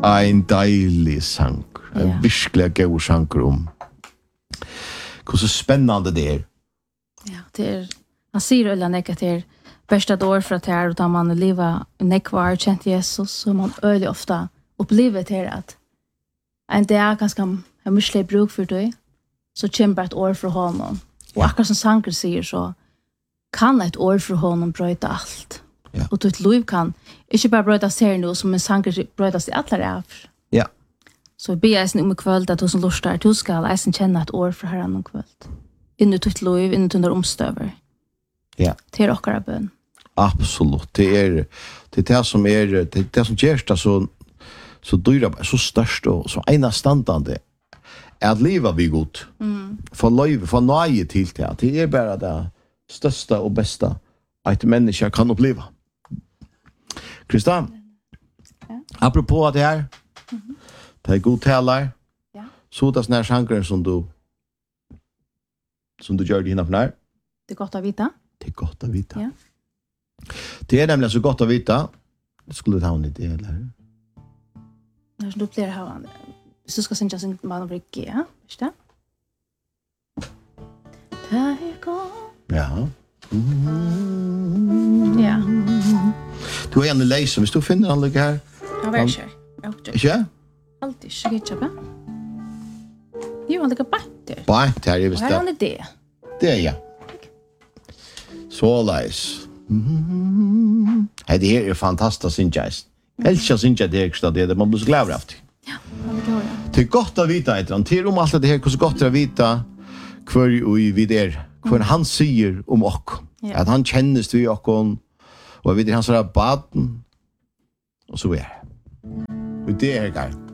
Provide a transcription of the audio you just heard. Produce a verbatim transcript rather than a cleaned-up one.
en deilig sang. En ja. Virkelig god sang om hur så spännande det är. Ja, det är han säger eller näka till bästa år för att här och man leva nekvar känt Jesus så man öle ofta upplever det att en dag ganska en mycket bruk för dig så kämpar ett år för honom. Och akkurat som Sanker säger så kan ett år för honom bryta allt. Ja. Och ditt liv kan inte bara bryta sig nu som en Sanker bryta sig alla av. Ja. Så be jag sen om kväll att du som lustar du ska läsa känna ett år för Herren om kväll. In i ditt liv, in i dina omstöver. Ja. Till åkara bön. Absolut. Det är det är det som är det är det som gör så så dyra så störst och så ena standande att leva vi gott. Mm. För liv för nöje till det. Det är bara det största och bästa att människa kan uppleva. Kristan. Ja. Apropå att det här. Mm. Det är god talar. Ja. Så det snär sankar som du som du gör det hinna för när. Det är gott att vita. Det är gott att vita. Ja. Det är nämligen så gott att vita. Det skulle ta en idé eller? När du blir här han. Så ska synja sin man och Ricky, ja? Visst det? Där går. Ja. Mm. Ja. Du är en läser, hvis du finner han ligger här. Ja, var kör. Ja. Alltid så gett jag. Jo, han ligger bättre. Bättre, jag visste. Vad är det? Det är ja. Så läs. Mm. Det här är fantastiskt synjast. Älskar synja det extra det man blir så glad av det. Ja, det går. Det är gott att vita ett han till om allt det här hur så gott att vita kvar i vid er. Kvar han säger om oss. Att han känner vi och och vid hans rabatten och så är. Och det är galt.